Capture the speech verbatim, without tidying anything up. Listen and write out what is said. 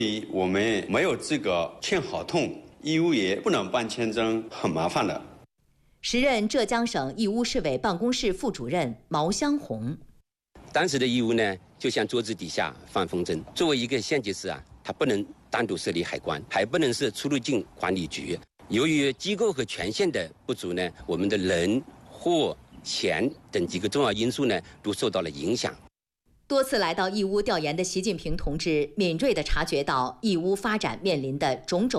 第一，我们没有资格签合同，义乌也不能办签证，很麻烦的。 时任浙江省义乌市委办公室副主任毛湘红， 当时的义乌呢，就像桌子底下放风筝。作为一个县级市啊，它不能单独设立海关，还不能是出入境管理局。由于机构和权限的不足呢，我们的人、货、钱等几个重要因素呢，都受到了影响。 多次来到义乌调研的习近平同志敏锐地察觉到义乌发展面临的种种